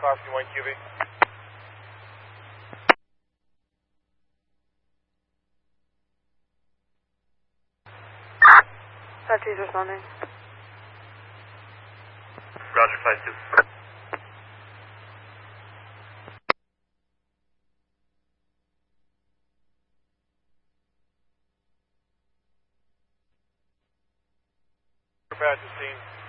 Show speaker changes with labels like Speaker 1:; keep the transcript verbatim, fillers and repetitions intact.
Speaker 1: Oscar one Q B.
Speaker 2: five two's responding.
Speaker 1: Roger, five two. We're past the scene.